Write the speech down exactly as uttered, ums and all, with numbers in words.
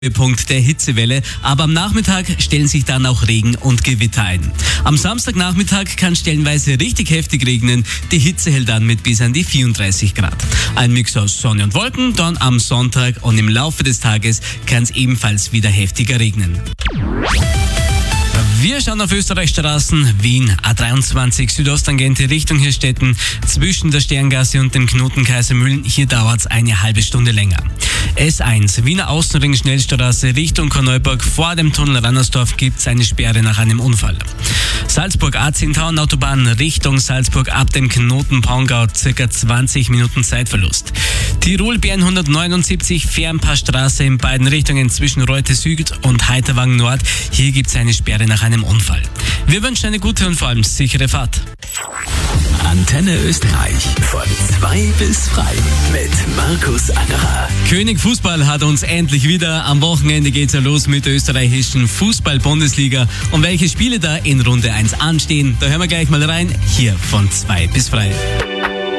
Punkt der Hitzewelle, aber am Nachmittag stellen sich dann auch Regen und Gewitter ein. Am Samstagnachmittag kann stellenweise richtig heftig regnen, die Hitze hält dann mit bis an die vierunddreißig Grad. Ein Mix aus Sonne und Wolken, dann am Sonntag und im Laufe des Tages kann es ebenfalls wieder heftiger regnen. Wir schauen auf Österreichs Straßen. Wien, A dreiundzwanzig Südosttangente Richtung Hirstetten, zwischen der Sterngasse und dem Knoten Kaisermühlen. Hier dauert es eine halbe Stunde länger. S eins, Wiener Außenring Schnellstraße Richtung Korneuburg. Vor dem Tunnel Rannersdorf gibt es eine Sperre nach einem Unfall. Salzburg A zehn Autobahn Richtung Salzburg ab dem Knoten Pongau, circa zwanzig Minuten Zeitverlust. Tirol B hundertneunundsiebzig Fernpassstraße in beiden Richtungen zwischen Reute Süd und Heiterwang Nord. Hier gibt es eine Sperre nach einem Unfall. Wir wünschen eine gute und vor allem sichere Fahrt. Antenne Österreich von zwei bis drei mit Markus Angerer. König Fußball hat uns endlich wieder. Am Wochenende geht's ja los mit der österreichischen Fußball-Bundesliga. Und welche Spiele da in Runde eins anstehen, da hören wir gleich mal rein. Hier von zwei bis drei.